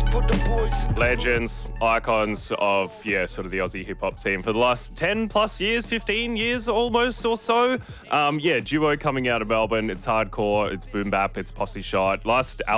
Legends, icons of, sort of the Aussie hip-hop scene for the last 10 plus years, 15 years almost or so. Duo coming out of Melbourne. It's hardcore, it's boom bap, it's posse shot. Last